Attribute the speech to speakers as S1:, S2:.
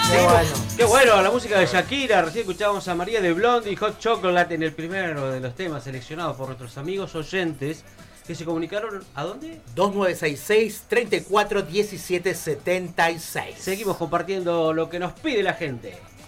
S1: Qué bueno, la música de Shakira. Recién escuchábamos a María de Blondie y Hot Chocolate en el primero de los temas seleccionados por nuestros amigos oyentes que se comunicaron. ¿A dónde?
S2: 2966-341776.
S1: Seguimos compartiendo lo que nos pide la gente.